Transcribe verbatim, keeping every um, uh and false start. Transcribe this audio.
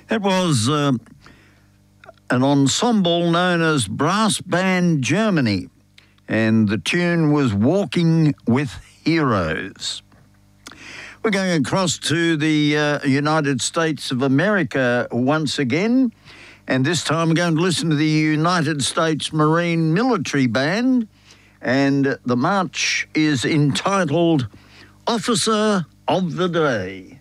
It was uh, an ensemble known as Brass Band Germany, and the tune was Walking with Heroes. We're going across to the uh, United States of America once again, and this time we're going to listen to the United States Marine Military Band, and the march is entitled Officer of the Day.